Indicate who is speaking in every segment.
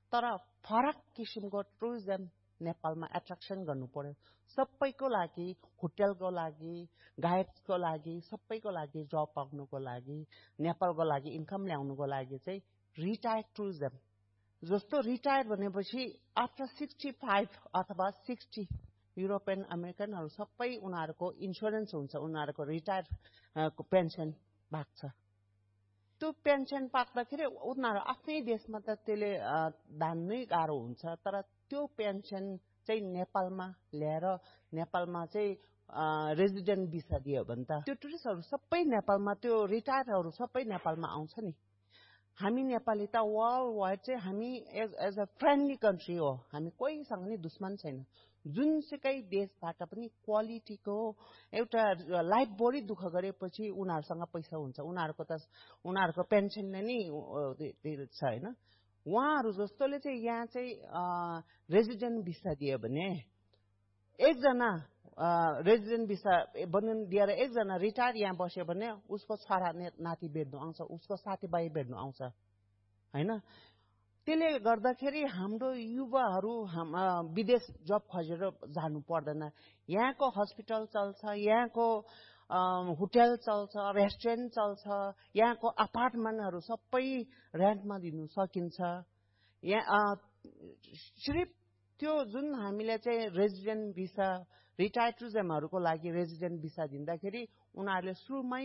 Speaker 1: तर फरक किसिमको टुरिज्म नेपालमा एट्र्याक्सन गर्नु पर्यो सबैको लागि होटलको लागि गाइड्सको लागि सबैको लागि जब पाउनुको लागि नेपालको लागि इन्कम ल्याउनुको लागि चाहिँ रिटायर्ड टुरिज्म जस्तो रिटायर्ड भनेपछि आफ्टर 65 अथवा 60 युरोपियन अमेरिकनहरू सबै उनीहरूको इन्सुरेन्स हुन्छ उनीहरूको रिटायर्ड पेन्सन पाक्छ त्यो पेन्सन पाक्दाखेरि उनीहरू आफ्नै देशमा त त्यसले दान्नै गाह्रो हुन्छ तर त्यो पेन्सन चाहिँ नेपालमा ल्याएर नेपालमा चाहिँ रेजिडेन्ट भिसा दियो भने त त्यो टुरिस्टहरू सबै नेपालमा त्यो रिटायर्डहरू सबै नेपालमा आउँछ नि हामी नेपाली त वर्ल्ड वाइड चाहिँ हामी एज अ फ्रेन्डली कन्ट्री हो हामी कोहीसँग नि दुश्मन छैन जुनसुकै देशबाट पनि क्वालिटीको एउटा लाइफ बढी दुःख गरेपछि उनीहरूसँग पैसा हुन्छ उनीहरूको पेन्सनले नि छ हैन उहाँहरू जस्तोले चाहिँ यहाँ चाहिँ रेजिडेन्ट भिसा दियो भने एकजना रेजिडेन्ट भिसा दिएर एकजना रिटायर यहाँ बस्यो भने उसको छोरा नाति भेट्नु आउँछ उसको साथीभाइ भेट्नु आउँछ हैन त्यसले गर्दाखेरि हाम्रो युवाहरू विदेश जब खोजेर जानु पर्दैन यहाँको हस्पिटल चल्छ यहाँको होटल चल्छ रेस्टुरेन्ट चल्छ यहाँको अपार्टमेन्टहरू सबै रेन्टमा दिनु सकिन्छ यहाँ सिर्फ त्यो जुन हामीले चाहिँ रेजिडेन्ट भिसा रिटायर्ड टुरिज्महरूको लागि रेजिडेन्ट भिसा दिँदाखेरि उनीहरूले सुरुमै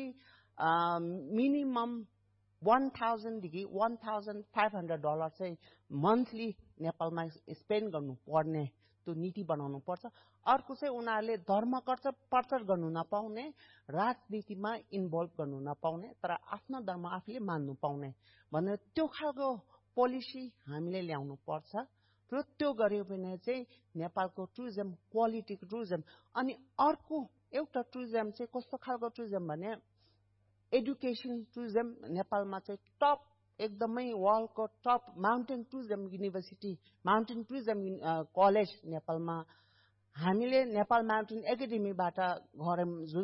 Speaker 1: मिनिमम 1000 देखि $1,500 चाहिँ मन्थली नेपालमा स्पेन्ड गर्नु पर्ने त्यो नीति बनाउनु पर्छ अर्को चाहिँ उनीहरूले धर्म प्रचार गर्नु नपाउने राजनीतिमा इन्भल्भ गर्नु नपाउने तर आफ्नो धर्म आफूले मान्नु पाउने भनेर त्यो खालको पोलिसी हामीले ल्याउनु पर्छ र त्यो गर्यो भने चाहिँ नेपालको टुरिज्म क्वालिटीको टुरिज्म अनि अर्को एउटा टुरिज्म चाहिँ कस्तो खालको टुरिज्म भने एजुकेसन टुरिज्म नेपालमा चाहिँ टप एकदमै वर्ल्डको top mountain tourism university mountain tourism college नेपालमा हामीले नेपाल माउन्टेन एकाडेमीबाट गरौँ जुन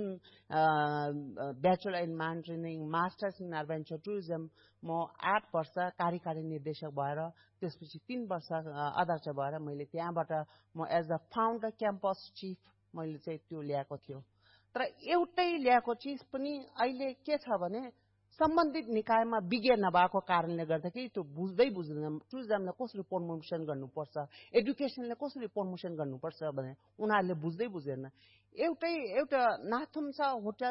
Speaker 1: bachelor in mountaineering masters in adventure tourism म 8 वर्ष कार्यकारी निर्देशक भएर त्यसपछि 3 वर्ष अध्यक्ष भएर मैले त्यहाँबाट म as a founder campus chief मैले चाहिँ त्यो ल्याएको थियो तर एउटै ल्याएको चिज पनि अहिले के छ भने सम्बन्धित निकायमा विज्ञ नभएको कारणले गर्दाखेरि त्यो बुझ्दैन टुरिज्मलाई कसरी प्रमोसन गर्नुपर्छ एजुकेसनले कसरी प्रमोसन गर्नुपर्छ भने उनीहरूले बुझ्दैन एउटा नाथुम छ होटल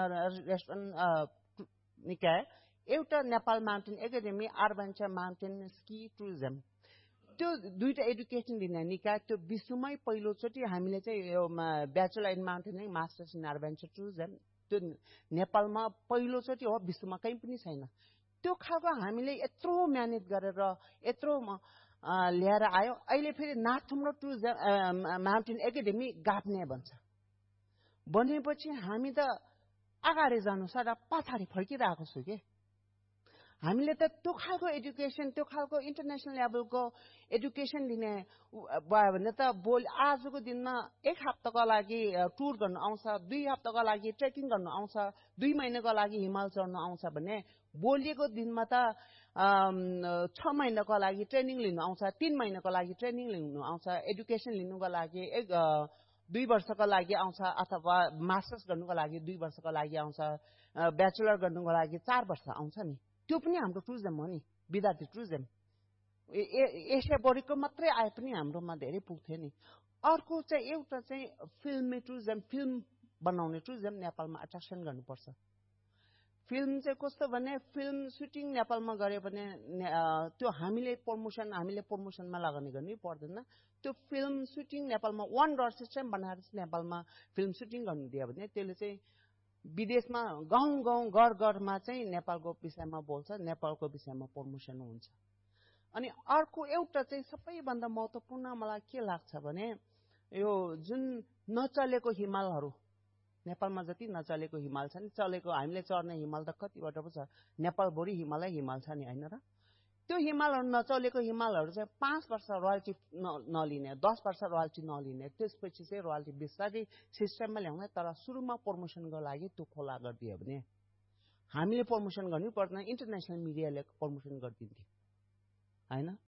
Speaker 1: रेस्टुरेन्ट निकाय एउटा Nepal mountain academy adventure mountain ski tourism त्यो दुईटा एजुकेसन दिने निकाय त्यो विश्वमै पहिलोचोटि हामीले चाहिँ यो bachelor in mountaineering masters in adventure tourism त्यो नेपालमा पहिलोचोटि हो विश्वमा कहीँ पनि छैन त्यो खालको हामीले यत्रो मेहनत गरेर यत्रो ल्याएर आयो अहिले फेरि नाथुम र टुरिज्म माउन्टेन एकाडेमी गाप्ने भन्छ भनेपछि हामी त अगाडि जानु सदा पछाडि फर्किरहेको छु के हामीले त त्यो खालको एजुकेसन त्यो खालको इन्टरनेसनल लेभलको एजुकेसन दिने भयो भने त आजको दिनमा 1 हप्ताको लागि टुर गर्नु आउँछ 2 हप्ताको लागि ट्रेकिङ गर्नु आउँछ 2 महिनाको लागि हिमाल चढ्नु आउँछ भने भोलिको दिनमा त 6 महिनाको लागि ट्रेनिङ लिनु आउँछ 3 महिनाको लागि ट्रेनिङ लिनु आउँछ एजुकेसन लिनुको लागि 2 वर्षको लागि आउँछ अथवा मास्टर्स गर्नुको लागि 2 वर्षको लागि आउँछ ब्याचलर गर्नुको लागि 4 वर्ष आउँछ नि त्यो पनि हाम्रो टुरिज्म हो नि विद्यार्थी टुरिज्म एसिया बढीको मात्रै आए पनि हाम्रोमा धेरै पुग्थ्यो नि अर्को चाहिँ एउटा चाहिँ फिल्म टुरिज्म फिल्म बनाउने टुरिज्म नेपालमा एट्र्याक्सन गर्नुपर्छ फिल्म चाहिँ कस्तो भने फिल्म सुटिङ नेपालमा गर्यो भने त्यो हामीले प्रमोसनमा लगानी गर्नै पर्दैन त्यो फिल्म सुटिङ नेपालमा वन डर सिस्टम बनाएर नेपालमा फिल्म सुटिङ गर्नु दियो भने त्यसले चाहिँ विदेशमा गाउँ घरमा चाहिँ नेपालको विषयमा बोल्छ नेपालको विषयमा प्रमोसन हुन्छ अनि अर्को एउटा चाहिँ सबैभन्दा महत्त्वपूर्ण मलाई के लाग्छ भने यो जुन नचलेको हिमालहरू नेपालमा जति नचलेको हिमाल छ नि चलेको हामीले चढ्ने हिमाल त कतिवटा पो छ नेपालभरि हिमाल छ नि हैन र त्यो हिमालहरू नचलेको हिमालहरू चाहिँ 5 वर्ष रोयल्टी नलिने 10 वर्ष रोयल्टी नलिने त्यसपछि चाहिँ रोयल्टी बिस्तारै सिस्टममा ल्याउने तर सुरुमा प्रमोसनको लागि त्यो खोला गरिदियो भने हामीले प्रमोसन गर्नै पर्दैन इन्टरनेसनल मिडियाले प्रमोसन गरिदिन्थ्यो हैन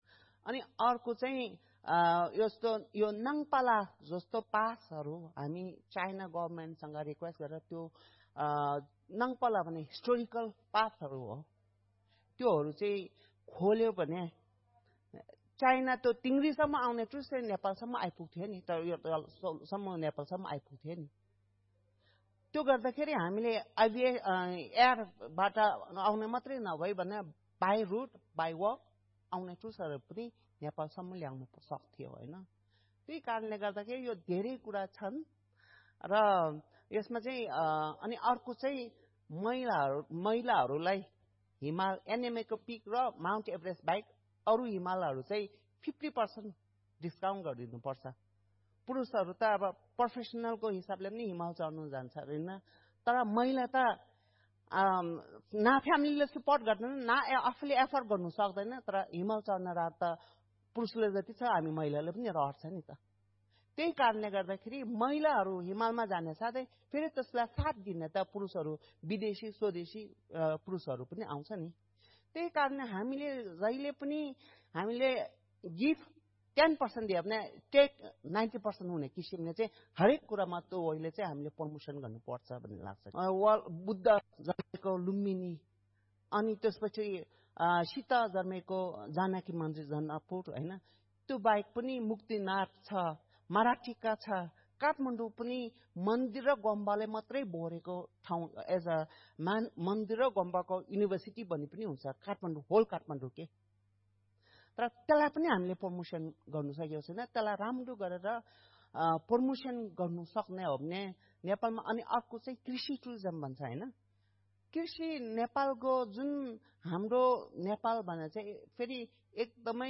Speaker 1: अनि अर्को चाहिँ यस्तो यो नाङपाला जस्तो पासहरू हामी चाइना गभर्मेन्टसँग रिक्वेस्ट गरेर त्यो नाङपाला भने हिस्टोरिकल पासहरू हो त्योहरू चाहिँ खोल्यो भने चाइना त्यो तिङ्रीसम्म आउने टुरिस्ट नेपालसम्म आइपुग्थ्यो नि तर यो सम्म नेपालसम्म आइपुग्थ्यो नि त्यो गर्दाखेरि हामीले एयरबाट आउने मात्रै नभई भने बाई रुट बाई वक आउने टुरिस्टहरू पनि नेपालसम्म ल्याउन सक्थ्यो होइन त्यही कारणले गर्दाखेरि यो धेरै कुरा छन् र यसमा चाहिँ अनि अर्को चाहिँ महिलाहरूलाई हिमाल एनएमएको पिक र माउन्ट एभरेस्ट बाहेक अरू हिमालहरू चाहिँ 50% डिस्काउन्ट गरिदिनुपर्छ पुरुषहरू त अब प्रोफेसनलको हिसाबले पनि हिमाल चढ्नु जान्छ होइन तर महिला त न फ्यामिलीले सपोर्ट गर्दैन न आफूले एफोर्ड गर्नु सक्दैन तर हिमाल चढ्न रहर त पुरुषले जति छ हामी महिलाले पनि रहर छ नि त त्यही कारणले गर्दाखेरि महिलाहरू हिमालमा जाने साथै फेरि त्यसलाई साथ दिने त पुरुषहरू विदेशी स्वदेशी पुरुषहरू पनि आउँछ नि त्यही कारणले हामीले जहिले पनि हामीले गिफ्ट 10% दियो भने टेक 90% हुने किसिमले चाहिँ हरेक कुरामा त्यो वहिले चाहिँ हामीले प्रमोसन गर्नुपर्छ भन्ने लाग्छ बुद्ध जन्मेको लुम्बिनी अनि त्यसपछि सीता जन्मेको जानकी मन्दिर जनकपुर होइन त्यो बाहेक पनि मुक्तिनाथ छ मराठीका छ काठमाडौँ पनि मन्दिर र गुम्बाले मात्रै भरेको ठाउँ एज अ मन्दिर र गुम्बाको युनिभर्सिटी भन्ने पनि हुन्छ काठमाडौँ होल काठमाडौँ के तर त्यसलाई पनि हामीले प्रमोसन गर्नु सकेको छैन त्यसलाई राम्रो गरेर प्रमोसन गर्नु सक्ने हो भने नेपालमा अनि अर्को चाहिँ कृषि टुरिज्म भन्छ होइन कृषि नेपालको जुन हाम्रो नेपाल भने चाहिँ फेरि एकदमै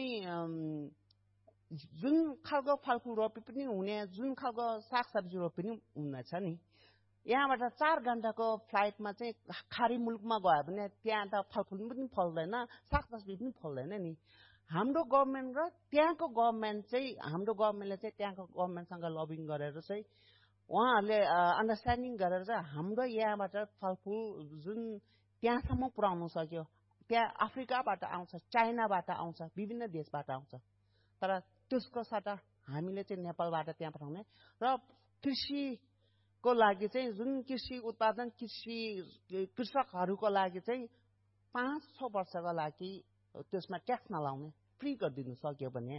Speaker 1: जुन खालको फलफुल रोपे पनि हुने जुन खालको सागसब्जी रोपे पनि हुनेछ नि यहाँबाट 4 घण्टाको फ्लाइटमा चाहिँ खाडी मुलुकमा गयो भने त्यहाँ त फलफुल पनि फल्दैन सागसब्जी पनि फल्दैन नि हाम्रो गभर्मेन्ट र त्यहाँको गभर्मेन्ट चाहिँ हाम्रो गभर्मेन्टले चाहिँ त्यहाँको गभर्मेन्टसँग लबिङ गरेर चाहिँ उहाँहरूले अन्डरस्ट्यान्डिङ गरेर चाहिँ हाम्रो यहाँबाट फलफुल जुन त्यहाँसम्म पुर्याउनु सक्यो त्यहाँ अफ्रिकाबाट आउँछ चाइनाबाट आउँछ विभिन्न देशबाट आउँछ तर त्यसको सट्टा हामीले चाहिँ नेपालबाट त्यहाँ पठाउने र कृषिको लागि चाहिँ जुन कृषि उत्पादन कृषकहरूको लागि चाहिँ 5-6 वर्षको लागि त्यसमा ट्याक्स नलाउने फ्री गरिदिनु सक्यो भने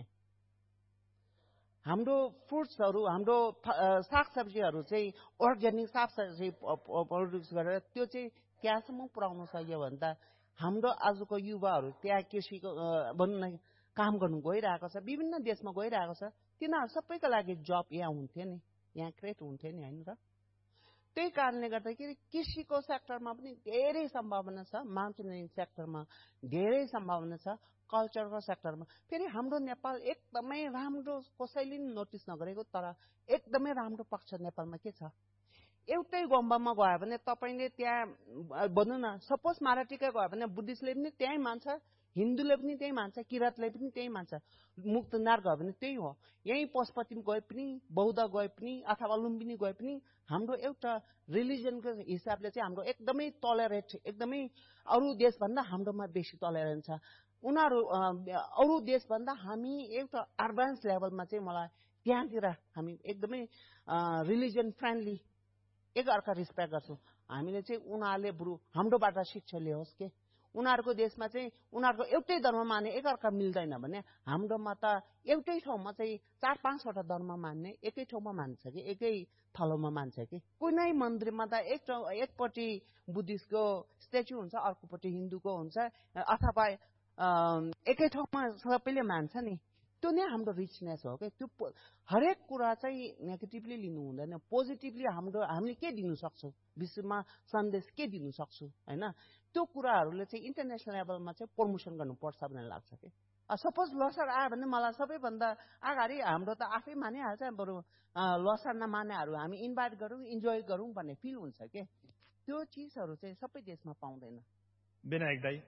Speaker 1: हाम्रो फ्रुट्सहरू हाम्रो सागसब्जीहरू चाहिँ अर्ग्यानिक सागसब्जी प्रड्युस गरेर त्यो चाहिँ त्यहाँसम्म पुर्याउन सक्यो भने त हाम्रो आजको युवाहरू त्यहाँ कृषिको भन्न काम गर्नु गइरहेको छ विभिन्न देशमा गइरहेको छ तिनीहरू सबैको लागि जब यहाँ हुन्थ्यो नि यहाँ क्रिएट हुन्थ्यो नि होइन र त्यही कारणले गर्दाखेरि कृषिको सेक्टरमा पनि धेरै सम्भावना छ माउन्टेनियरिङ सेक्टरमा धेरै सम्भावना छ कल्चरको सेक्टरमा फेरि हाम्रो नेपाल एकदमै राम्रो कसैले नोटिस नगरेको तर एकदमै राम्रो पक्ष नेपालमा के छ एउटै गुम्बामा गयो भने तपाईले त्यहाँ भन्नु न सपोज मराठीका गयो भने बुद्धिस्टले पनि त्यही मान्छ हिन्दूले पनि त्यही मान्छ किराँतले पनि त्यही मान्छ मुक्तिनाथ गयो भने त्यही हो यही पशुपति गए पनि बौद्ध गए पनि अथवा लुम्बिनी गए पनि हाम्रो एउटा रिलिजनको हिसाबले चाहिँ हाम्रो एकदमै टलरेट एकदमै अरू देशभन्दा हाम्रोमा बेसी टलरेन्स छ उनीहरू अरू देशभन्दा हामी एउटा एडभान्स लेभलमा चाहिँ मलाई त्यहाँतिर हामी एकदमै रिलिजन फ्रेन्डली एकअर्का रेस्पेक्ट गर्छौँ हामीले चाहिँ उनीहरूले बरु हाम्रोबाट शिक्षा लियोस् के उनीहरूको देशमा चाहिँ उनीहरूको एउटै धर्म मान्ने एकअर्का मिल्दैन भने हाम्रोमा त एउटै ठाउँमा चाहिँ 4-5वटा धर्म मान्ने एकै ठाउँमा मान्छ कि एकै थलोमा मान्छ कि कुनै मन्दिरमा त एकपट्टि बुद्धिस्टको स्ट्याचु हुन्छ अर्कोपट्टि हिन्दूको हुन्छ अथवा एकै ठाउँमा सबैले मान्छ नि त्यो नै हाम्रो रिचनेस हो कि त्यो हरेक कुरा चाहिँ नेगेटिभली लिनु हुँदैन पोजिटिभली हामीले के दिनु सक्छौँ विश्वमा सन्देश के दिनु सक्छौँ होइन त्यो कुराहरूले चाहिँ इन्टरनेसनल लेभलमा चाहिँ प्रमोसन गर्नुपर्छ भन्ने लाग्छ कि सपोज लोसार आयो भने मलाई सबैभन्दा अगाडि हाम्रो त आफै मानिहाल्छ बरु लोसार नमानेहरू हामी इन्भाइट गरौँ इन्जोय गरौँ भन्ने फिल हुन्छ कि त्यो चिजहरू चाहिँ सबै देशमा पाउँदैन
Speaker 2: विनायक दाइ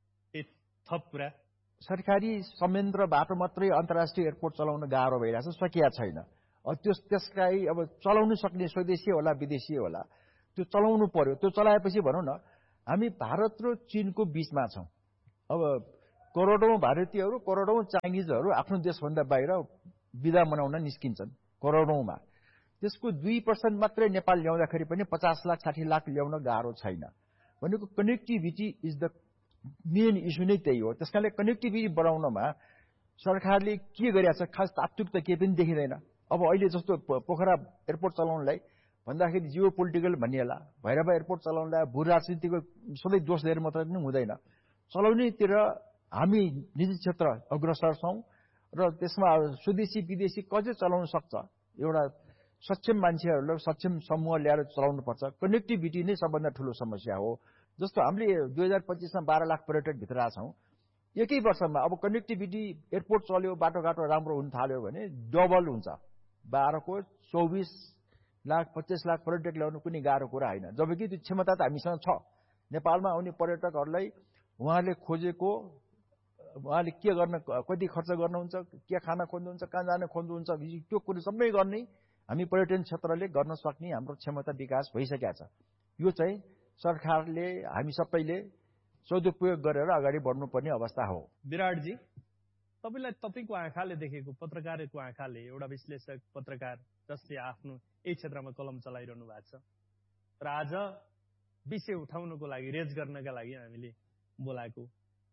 Speaker 2: थप कुरा
Speaker 3: सरकारी संयन्त्र बाटो मात्रै अन्तर्राष्ट्रिय एयरपोर्ट चलाउन गाह्रो भइरहेछ सकिया छैन त्यसलाई अब चलाउन सक्ने स्वदेशी होला विदेशी होला त्यो चलाउनु पर्यो त्यो चलाएपछि भनौँ न हामी भारत र चीनको बीचमा छौँ अब करोडौं भारतीयहरू करोडौं चाइनिजहरू आफ्नो देशभन्दा बाहिर बिदा मनाउन निस्किन्छन् करोडौंमा। त्यसको 2% मात्रै नेपाल ल्याउँदाखेरि पनि 50 लाख 60 लाख ल्याउन गाह्रो छैन। भनेको connectivity is the main issue नै त्यही हो। त्यसकारणले कनेक्टिभिटी बढाउनमा सरकारले के गरेछ खास तात्विक त केही पनि देखिँदैन। अब अहिले जस्तो पोखरा एयरपोर्ट चलाउनलाई भन्दाखेरि जियो पोलिटिकल भनिएला, भैरव एयरपोर्ट चलाउनलाई भू राजनीतिको सधैँ दोष दिएर मात्र पनि हुँदैन। चलाउनेतिर हामी निजी क्षेत्र अग्रसर छौं र त्यसमा स्वदेशी विदेशी कसले चलाउन सक्छ, एउटा सक्षम मान्छेहरूलाई सक्षम समूह ल्याएर चलाउनुपर्छ। कनेक्टिभिटी नै सबभन्दा ठूलो समस्या हो। जस्तो हामीले 2025मा 12 लाख पर्यटक भित्र छौं। एकै वर्षमा अब कनेक्टिभिटी एयरपोर्ट चल्यो, बाटोघाटो राम्रो हुन थाल्यो भने डबल हुन्छ। 12 को 24 लाख 25 लाख पर्यटक ल्याउनु कुनै गाह्रो कुरा होइन। जबकि त्यो क्षमता त हामीसँग छ। नेपालमा आउने पर्यटकहरूलाई उहाँले खोजेको, उहाँले के गर्न, कति खर्च गर्नुहुन्छ, के खान खोज्नुहुन्छ, कहाँ जान खोज्नुहुन्छ, त्यो कुरो सबै गर्ने हामी पर्यटन क्षेत्रले गर्न सक्ने हाम्रो क्षमता विकास भइसकेको छ। यो चाहिँ सरकारले हामी सबैले सदुपयोग गरेर अगाडि बढ्नुपर्ने अवस्था हो।
Speaker 2: विराटजी, तपाईलाई तपाईको आँखाले देखेको, पत्रकारको आँखाले, एउटा विश्लेषक पत्रकार जसले आफ्नो यही क्षेत्रमा कलम चलाइरहनु भएको छ र आज विषय उठाउनको लागि, रेज गर्नका लागि हामीले बोलाएको।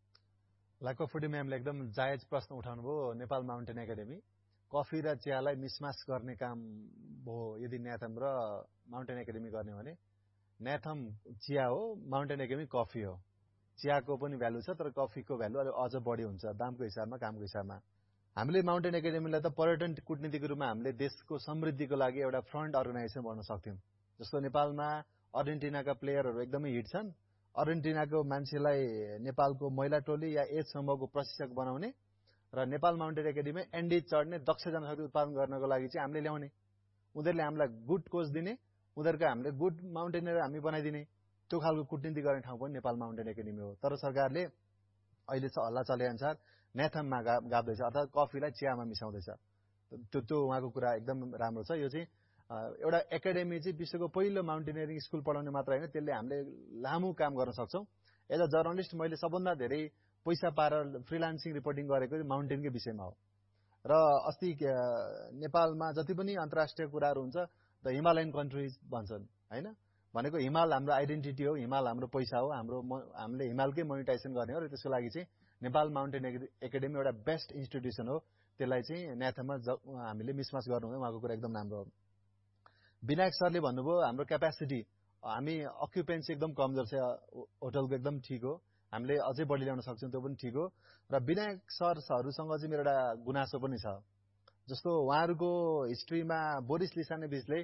Speaker 4: लाकोफुडी म्यामले एकदम जायज प्रश्न उठाउनु भयो। नेपाल माउन्टेन एकाडेमी कफी र चियालाई मिसमास गर्ने काम भयो। यदि न्याथम र माउन्टेन एकाडेमी गर्ने भने न्याथम चिया हो, माउन्टेन एकाडेमी कफी हो। चियाको पनि भ्यालु छ, तर कफीको भ्यालु अझ बढी हुन्छ दामको हिसाबमा, कामको हिसाबमा। हामीले माउन्टेन एकाडेमीलाई त पर्यटन कूटनीतिको रूपमा हामीले देशको समृद्धिको लागि एउटा फ्रन्ट अर्गनाइजेसन बन्न सक्थ्यौं। जस्तो नेपालमा अर्जेन्टिनाका प्लेयरहरू एकदमै हिट छन्। अर्जेन्टिनाको मान्छेलाई नेपालको महिला टोली या एज समूहको प्रशिक्षक बनाउने र नेपाल माउन्टेन एकाडेमी एन्डी चढ्ने दक्ष जनशक्ति उत्पादन गर्नको लागि चाहिँ हामीले ल्याउने। उनीहरूले हामीलाई गुड कोच दिने, उनीहरूको हामीले गुड माउन्टेनर हामी बनाइदिने। त्यो खालको कूटनीति गर्ने ठाउँ पनि नेपाल माउन्टेन एकाडेमी हो। तर सरकारले अहिले हल्ला चले अनुसार न्याथममा गाप्दैछ, अर्थात कफीलाई चियामा मिसाउँदैछ। त्यो उहाँको कुरा एकदम राम्रो छ। यो चाहिँ एउटा एकाडेमी चाहिँ विश्वको पहिलो माउन्टेनियरिङ स्कुल पढाउने मात्र होइन, त्यसले हामीले लामो काम गर्न सक्छौं। एज अ जर्नलिस्ट मैले सबभन्दा धेरै पैसा पाएर फ्रिलान्सिङ रिपोर्टिङ गरेको माउन्टेनकै विषयमा हो। र अस्ति नेपालमा जति पनि अन्तर्राष्ट्रिय कुराहरू हुन्छ द हिमालयन कन्ट्रिज भन्छन् हैन, भनेको हिमाल हाम्रो आइडेन्टिटी हो, हिमाल हाम्रो पैसा हो, हामीले हिमालकै मोनिटाइजेसन गर्ने हो। र त्यसको लागि चाहिँ नेपाल माउन्टेन एकाडेमी एउटा बेस्ट इन्स्टिट्युसन हो। त्यसलाई चाहिँ न्याथममा हामीले मिसमास गर्नु हुँदैन। उहाँको कुरा एकदम राम्रो हो। विनायक सरले भन्नुभयो हाम्रो क्यापासिटी, हामी अक्युपेन्सी एकदम कमजोर छ, होटलको एकदम ठिक हो, हामीले अझै बढी ल्याउन सक्छौं, त्यो पनि ठिक हो। र विनायक सरहरुसँग चाहिँ मेरो एउटा गुनासो पनि छ। जस्तो उहाँहरूको हिस्ट्रीमा बोरिस लिसानेभिचले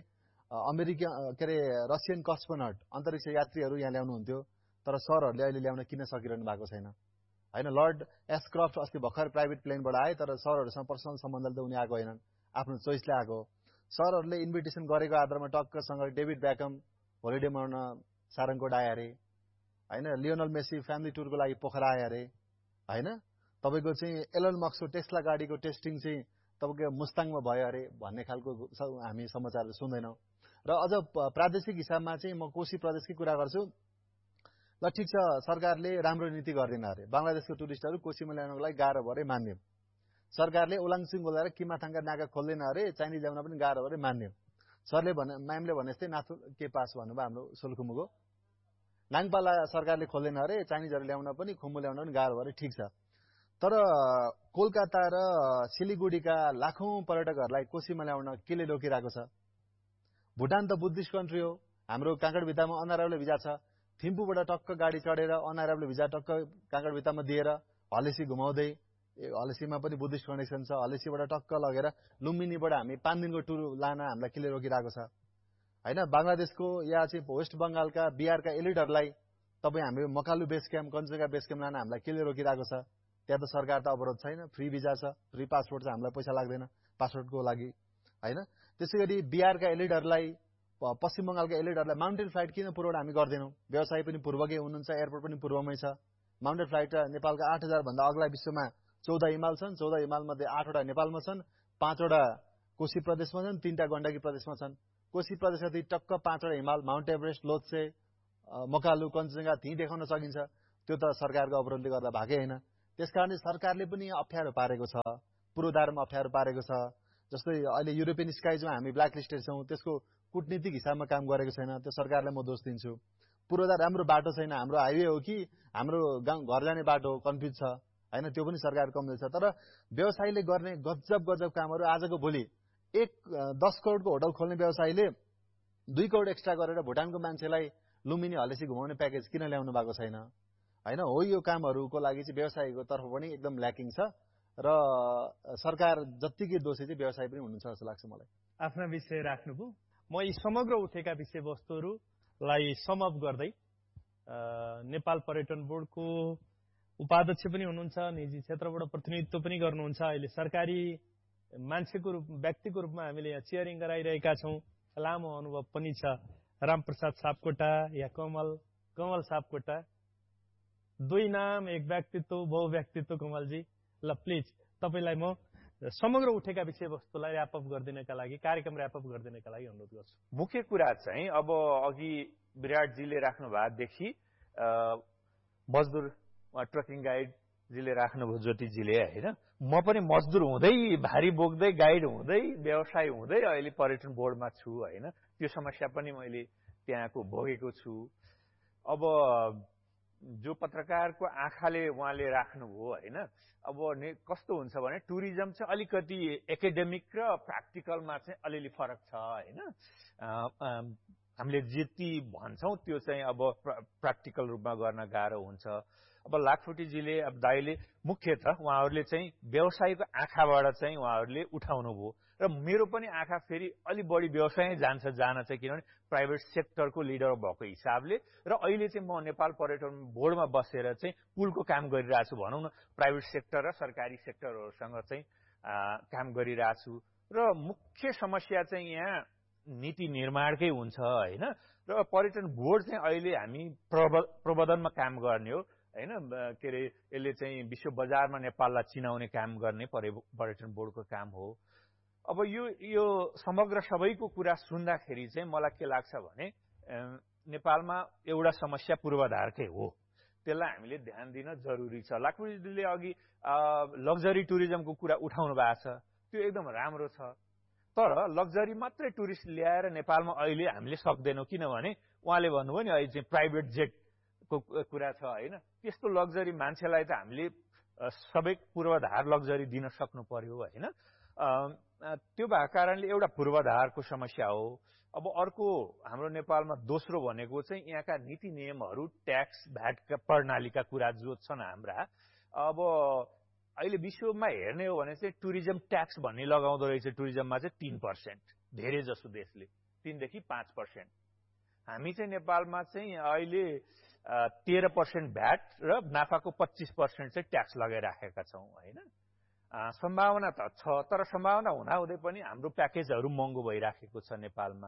Speaker 4: रसियन कस्मोनट अन्तरिक्ष यात्रीहरू यहाँ ल्याउनुहुन्थ्यो, तर सरहरूले अहिले ल्याउन किन सकिरहनु भएको छैन हैन। लर्ड एस्क्रफ्ट अस्ति भर्खर प्राइभेट प्लेनबाट आए, तर सरहरूसँग पर्सनल सम्बन्धले त उनी आएको होइनन्, आफ्नो चोइसले आएको। सरहरूले इन्भिटेसन गरेको आधारमा टक्कसँग डेभिड ब्याकम होलिडे मनाउन सारङकोट आए अरे हैन, लियोनल मेसी फ्यामिली टुरको लागि पोखरा आए अरे हैन, तपाईको चाहिँ एलन मस्कको टेस्ला गाडीको टेस्टिङ चाहिँ तपाईको मुस्ताङमा भयो अरे भन्ने खालको हामी समाचार सुन्दैनौं। र अझ प्रादेशिक हिसाबमा चाहिँ म कोशी प्रदेशकै कुरा गर्छु। ल ठिक छ, सरकारले राम्रो नीति गर्दैन अरे, बंगलादेशको टुरिस्टहरू कोशीमा ल्याउनको लागि गाह्रो भरे मान्यो। सरकारले ओलाङचुङ बोलाएर किमाथाङका नाका खोल्दैन अरे, चाइनिज ल्याउन पनि गाह्रो भरे मान्यो। सरले भने, म्यामले भने जस्तै नाथु के पास भन्नुभयो हाम्रो सोलुखुम्बुको नाङपाला सरकारले खोल्दैन अरे, चाइनिजहरू ल्याउन पनि खुम्बु ल्याउन पनि गाह्रो भरे, ठिक छ। तर कोलकाता र सिलिगुडीका लाखौं पर्यटकहरूलाई कोशीमा ल्याउन केले रोकिरहेको छ? भुटान त बुद्धिस्ट कन्ट्री हो, हाम्रो काँकडभित्तामा अनअराइभल भिजा छ। थिम्पूबाट टक्क गाडी चढेर अनअराइभल भिजा टक्क काँकडभित्तामा दिएर हलेसी घुमाउँदै, हलेसीमा पनि बुद्धिस्ट कनेक्सन छ, हलेसीबाट टक्क लगेर लुम्बिनीबाट हामी 5 दिनको टुर लान हामीलाई केले रोकिरहेको छ हैन। बंगलादेशको या चाहिँ वेस्ट बंगालका बिहारका एलिटहरूलाई तपाईँ हामी Makalu base camp, Kanchenjunga base camp लान हामीलाई केले रोकिरहेको छ? त्यहाँ त सरकार त अवरोध छैन, फ्री भिजा छ, फ्री पासपोर्ट छ, हामीलाई पैसा लाग्दैन पासपोर्टको लागि हैन। त्यसैगरी बिहारका एलिटहरूलाई, पश्चिम बंगालका एलिटहरूलाई माउन्टेन फ्लाइट किन पूर्वबाट हामी गर्दैनौं? व्यवसाय पनि पूर्वकै हुनुहुन्छ, एयरपोर्ट पनि पूर्वमै छ। माउन्टेन फ्लाइट नेपालका 8000 भन्दा अग्ला विश्वमा 14 हिमाल छन्, 14 हिमाल मध्ये 8 वटा नेपालमा छन्, 5 वटा कोशी प्रदेशमा छन्, 3 टा गण्डकी प्रदेशमा छन्। कोशी प्रदेशका टक्क 5 वटा हिमाल, माउन्ट एभरेस्ट, लोत्से, मकालु, कञ्चनजङ्घा ती देखाउन सकिन्छ। त्यो त सरकारको अवरोधले गर्दा भएकै हैन। त्यसकारणले सरकारले पनि अप्ठ्यारो पारेको छ, पूर्वाधारमा अप्ठ्यारो पारेको छ। जस्तै अहिले युरोपियन स्काइजमा हामी ब्ल्याक लिस्टेड छौँ, त्यसको कूटनीतिक हिसाबमा काम गरेको छैन, त्यो सरकारलाई म दोष दिन्छु। पूर्वाधार राम्रो बाटो छैन, हाम्रो हाइवे हो कि हाम्रो गाउँ घर जाने बाटो हो, कन्फ्युज छ होइन, त्यो पनि सरकार कमजोर छ। तर व्यवसायीले गर्ने गजब कामहरू आजको भोलि 10 करोडको होटल खोल्ने व्यवसायीले 2 करोड एक्स्ट्रा गरेर भुटानको मान्छेलाई लुम्बिनी हलेसी घुमाउने प्याकेज किन ल्याउनु भएको छैन होइन। हो, यो कामहरूको लागि चाहिँ व्यवसायीको तर्फ पनि एकदम ल्याकिङ छ र सरकार जत्तिकै दोषी चाहिँ व्यवसाय पनि हुनुहुन्छ जस्तो लाग्छ मलाई।
Speaker 2: आफ्ना विषय राख्नुभयो। म यी समग्र उठेका विषयवस्तुहरूलाई समअप गर्दै नेपाल पर्यटन बोर्डको उपाध्यक्ष पनि हुनुहुन्छ, निजी क्षेत्रबाट प्रतिनिधित्व पनि गर्नुहुन्छ, अहिले सरकारी मान्छेको रूप व्यक्तिको रूपमा हामीले यहाँ चियरिङ गराइरहेका छौँ, लामो अनुभव पनि छ। रामप्रसाद सापकोटा या कमल सापकोटा, 2 नाम 1 व्यक्तित्व, बहुव्यक्तित्व। कमलजी, ल प्लिज तपाईँलाई म समग्र उठेका विषयवस्तुलाई ऱ्यापअप गरिदिनका लागि, कार्यक्रम ऱ्यापअप गरिदिनका लागि अनुरोध गर्छु।
Speaker 3: मुख्य कुरा चाहिँ अब अघि विराटजीले राख्नु भएदेखि मजदुर ट्रकिङ गाइडजीले राख्नुभयो, ज्योतिजीले होइन, म पनि मजदुर हुँदै, भारी बोक्दै, गाइड हुँदै, व्यवसाय हुँदै अहिले पर्यटन बोर्डमा छु होइन। त्यो समस्या पनि मैले त्यहाँको भोगेको छु। अब जो पत्रकारको आँखाले उहाँले राख्नुभयो होइन, अब कस्तो हुन्छ भने टुरिज्म चाहिँ अलिकति एकाडेमिक र प्र्याक्टिकलमा चाहिँ अलिअलि फरक छ होइन। हामीले जति भन्छौँ त्यो चाहिँ अब प्र्याक्टिकल रूपमा गर्न गाह्रो हुन्छ। अब लाखफुटीजीले, अब दाइले मुख्यतः उहाँहरूले चाहिँ व्यवसायको आँखाबाट चाहिँ उहाँहरूले उठाउनु भयो र मेरो पनि आँखा फेरि अलि बढी व्यवसाय जान चाहिँ, किनभने प्राइभेट सेक्टरको लिडर भएको हिसाबले र अहिले चाहिँ म नेपाल पर्यटन बोर्डमा बसेर चाहिँ पुलको काम गरिरहेको छु भनौँ न, प्राइभेट सेक्टर र सरकारी सेक्टरहरूसँग चाहिँ काम गरिरहेको छु। र मुख्य समस्या चाहिँ यहाँ नीति निर्माणकै हुन्छ होइन। र पर्यटन बोर्ड चाहिँ अहिले हामी प्रबन्धनमा काम गर्ने हो होइन, के अरे यसले चाहिँ विश्व बजारमा नेपाललाई चिनाउने काम गर्ने पर्यटन बोर्डको काम हो। अब यो समग्र सबैको कुरा सुन्दाखेरि चाहिँ मलाई के लाग्छ भने नेपालमा एउटा समस्या पूर्वाधारकै हो, त्यसलाई हामीले ध्यान दिन जरुरी छ। लाखुजीले अघि लग्जरी टुरिज्मको कुरा उठाउनु भएको छ, त्यो एकदम राम्रो छ। तर लग्जरी मात्रै टुरिस्ट ल्याएर नेपालमा अहिले हामीले सक्दैनौँ, किनभने उहाँले भन्नुभयो नि अहिले चाहिँ प्राइभेट जेटको कुरा छ होइन। त्यस्तो लग्जरी मान्छेलाई त हामीले सबै पूर्वाधार लग्जरी दिन सक्नु पर्यो होइन। त्यो भएको कारणले एउटा पूर्वाधारको समस्या हो। अब अर्को हाम्रो नेपालमा दोस्रो भनेको चाहिँ यहाँका नीति नियमहरू, ट्याक्स भ्याटका प्रणालीका कुरा जो छन् हाम्रा। अब अहिले विश्वमा हेर्ने हो भने चाहिँ टुरिज्म ट्याक्स भन्ने लगाउँदो रहेछ, टुरिज्ममा चाहिँ 3%, धेरै जसो देशले 3 देखि 5%। हामी चाहिँ नेपालमा चाहिँ अहिले 13% भ्याट र नाफाको 25% चाहिँ ट्याक्स लगाइराखेका छौँ होइन। सम्भावना त छ, तर सम्भावना हुँदाहुँदै पनि हाम्रो प्याकेजहरू महँगो भइराखेको छ नेपालमा।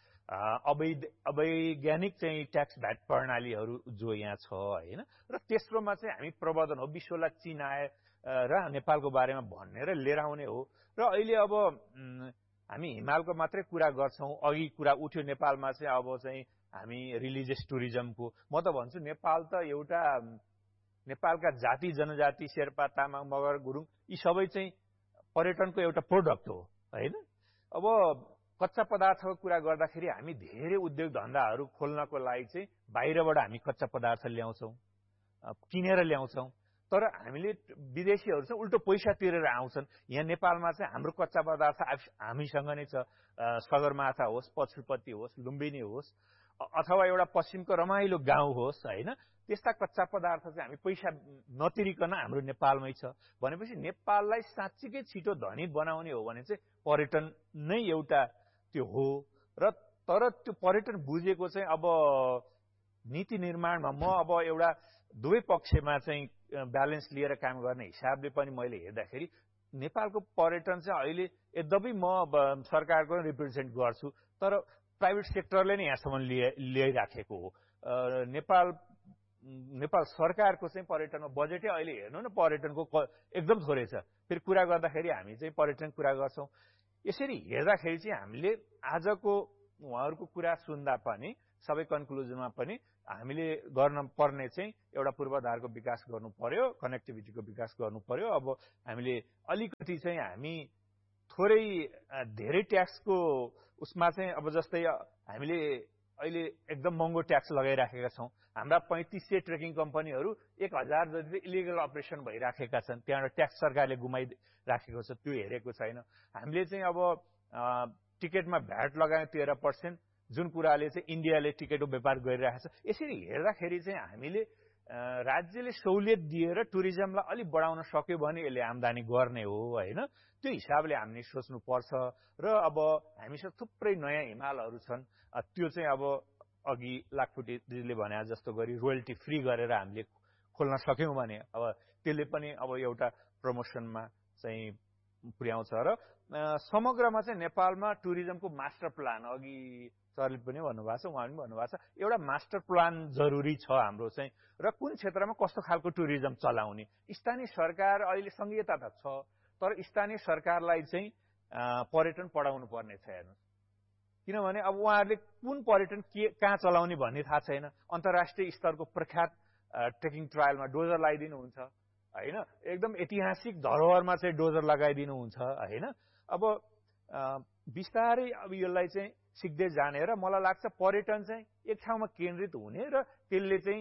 Speaker 3: अवैज्ञानिक चाहिँ ट्याक्स भ्याट प्रणालीहरू जो यहाँ छ होइन। र तेस्रोमा चाहिँ हामी प्रबन्धन हो, विश्वलाई चिनाए र नेपालको बारेमा भन्ने र लिएर आउने हो। र अहिले अब हामी हिमालको मात्रै कुरा गर्छौँ, अघि कुरा उठ्यो नेपालमा चाहिँ अब चाहिँ हामी रिलिजियस टुरिज्मको, म त भन्छु नेपाल त एउटा नेपालका जाति जनजाति शेर्पा तामाङ मगर गुरुङ यी सबै चाहिँ पर्यटनको एउटा प्रोडक्ट हो होइन। अब कच्चा पदार्थको कुरा गर्दाखेरि हामी धेरै उद्योग धन्दाहरू खोल्नको लागि चाहिँ बाहिरबाट हामी कच्चा पदार्थ ल्याउँछौँ, किनेर ल्याउँछौँ, तर हामीले विदेशीहरू चाहिँ उल्टो पैसा तिरेर आउँछन्। यहाँ नेपालमा चाहिँ हाम्रो कच्चा पदार्थ हामीसँग नै छ, सगरमाथा होस्, पशुपति होस्, लुम्बिनी होस्, अथवा एउटा पश्चिमको रमाइलो गाउँ होस् होइन। त्यस्ता कच्चा पदार्थ चाहिँ हामी पैसा नतिरिकन हाम्रो नेपालमै छ भनेपछि नेपाललाई साँच्चीकै छिटो धनी बनाउने हो भने चाहिँ पर्यटन नै एउटा त्यो हो। र तर त्यो पर्यटन बुझेको चाहिँ अब नीति निर्माणमा म अब एउटा दुवै पक्षमा चाहिँ ब्यालेन्स लिएर काम गर्ने हिसाबले पनि मैले हेर्दाखेरि नेपालको पर्यटन चाहिँ अहिले यद्यपि म सरकारको रिप्रेजेन्ट गर्छु, तर प्राइभेट सेक्टरले नै यहाँसम्म ल्याइराखेको हो। नेपाल सरकारको चाहिँ पर्यटनमा बजेटै अहिले हेर्नु न पर्यटनको एकदम थोरै छ। फेरि कुरा गर्दाखेरि हामी चाहिँ पर्यटन कुरा गर्छौँ। यसरी हेर्दाखेरि चाहिँ हामीले आजको उहाँहरूको कुरा सुन्दा पनि सबै कन्क्लुजनमा पनि
Speaker 5: हामीले गर्न पर्ने चाहिँ एउटा पूर्वाधारको विकास गर्नु पर्यो, कनेक्टिभिटीको विकास गर्नु पर्यो। अब हामीले अलिकति चाहिँ हामी थोरै धेरै ट्याक्सको उसमा चाहिँ अब जस्तै हामीले अहिले एकदम महँगो ट्याक्स लगाइराखेका छौँ। हाम्रा 3500 ट्रेकिङ कम्पनीहरू 1000 जति इलिगल अपरेसन भइराखेका छन्। त्यहाँबाट ट्याक्स सरकारले गुमाइराखेको छ, त्यो हेरेको छैन। हामीले चाहिँ अब टिकटमा भ्याट लगायौँ 13%, जुन कुराले चाहिँ इन्डियाले टिकटको व्यापार गरिरहेको छ। यसरी हेर्दाखेरि चाहिँ हामीले राज्यले सहुलियत दिएर टुरिज्मलाई अलिक बढाउन सक्यो भने यसले आम्दानी गर्ने हो होइन। त्यो हिसाबले हामीले सोच्नुपर्छ। र अब हामीसँग थुप्रै नयाँ हिमालहरू छन्। त्यो चाहिँ अब अघि लाखफुटी दिदीले भने जस्तो गरी रोयल्टी फ्री गरेर हामीले खोल्न सक्यौँ भने अब त्यसले पनि अब एउटा प्रमोसनमा चाहिँ पुर्याउँछ। र समग्रमा चाहिँ नेपालमा टुरिज्मको मास्टर प्लान, अघि सरले पनि भन्नुभएको छ, उहाँले पनि भन्नुभएको छ, एउटा मास्टर प्लान जरुरी छ हाम्रो चाहिँ। र कुन क्षेत्रमा कस्तो खालको टुरिज्म चलाउने, स्थानीय सरकार अहिले संघीयता त छ, तर स्थानीय सरकारलाई चाहिँ पर्यटन पढाउनु पर्ने छ। हेर्नुहोस्, किनभने अब उहाँहरूले कुन पर्यटन कहाँ चलाउने भन्ने थाहा छैन। अन्तर्राष्ट्रिय स्तरको प्रख्यात ट्रेकिङ ट्रायलमा डोजर लगाइदिनुहुन्छ होइन, एकदम ऐतिहासिक धरोहरमा चाहिँ डोजर लगाइदिनुहुन्छ होइन। अब बिस्तारै अब यसलाई चाहिँ सिक्दै जाने र मलाई लाग्छ पर्यटन चाहिँ एक ठाउँमा केन्द्रित हुने र त्यसले चाहिँ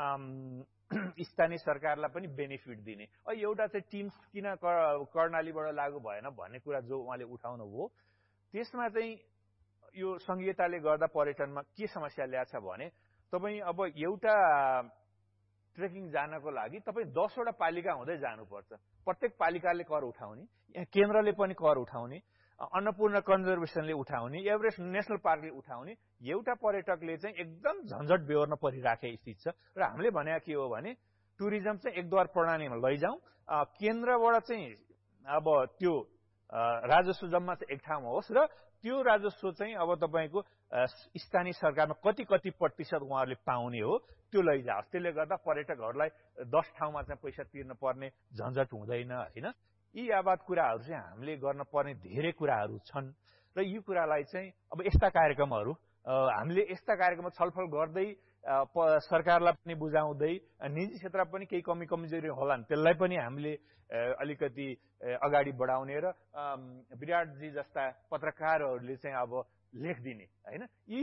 Speaker 5: स्थानीय सरकारलाई पनि बेनिफिट दिने। एउटा चाहिँ टिम किन कर्णालीबाट लागू भएन भन्ने कुरा जो उहाँले उठाउनु भयो, त्यसमा चाहिँ यो संघीयताले गर्दा पर्यटनमा के समस्या ल्याएको छ भने तपाईँ अब एउटा ट्रेकिङ जानको लागि तपाईँ 10वटा पालिका हुँदै जानुपर्छ। प्रत्येक पालिकाले कर उठाउने, यहाँ केन्द्रले पनि कर उठाउने, अन्नपूर्ण कन्जर्भेसनले उठाउने, एभरेस्ट नेसनल पार्कले उठाउने। एउटा पर्यटकले चाहिँ एकदम झन्झट बेहोर्न परिराखेको स्थिति छ। र हामीले भनेको के हो भने टुरिज्म चाहिँ एकद्वार प्रणालीमा लैजाउँ, केन्द्रबाट चाहिँ अब त्यो राजस्व जम्मा चाहिँ एक ठाउँमा होस् र त्यो राजस्व चाहिँ अब तपाईँको स्थानीय सरकारमा कति प्रतिशत उहाँहरूले पाउने हो त्यो लैजाओस्। त्यसले गर्दा पर्यटकहरूलाई 10 ठाउँमा चाहिँ पैसा तिर्न पर्ने झन्झट हुँदैन होइन। यी यावत कुराहरू चाहिँ हामीले गर्न पर्ने धेरै कुराहरू छन्। र यी कुरालाई चाहिँ अब यस्ता कार्यक्रमहरू हामीले यस्ता कार्यक्रममा छलफल गर्दै सरकारलाई पनि बुझाउँदै निजी क्षेत्र पनि केही कमजोरी होलान् त्यसलाई पनि हामीले अलिकति अगाडि बढाउने र विराटजी जस्ता पत्रकारहरूले चाहिँ अब लेखिदिने होइन। यी